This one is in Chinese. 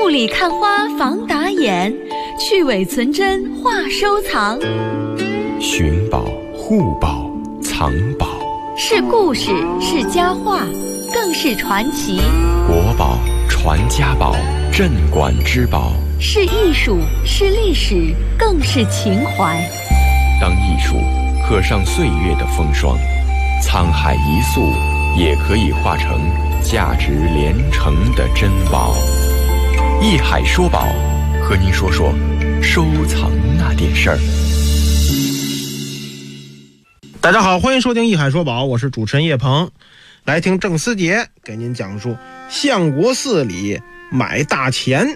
雾里看花防打眼，去伪存真话收藏。 寻宝、护宝、藏宝， 是故事，是佳话，更是传奇。 国宝、传家宝、镇馆之宝， 是艺术，是历史，更是情怀。 当艺术刻上岁月的风霜，沧海一粟也可以化成价值连城的珍宝。艺海说宝，和您说说收藏那点事儿。 大家好，欢迎收听艺海说宝，我是主持人叶鹏。来听郑思杰给您讲述相国寺里买大钱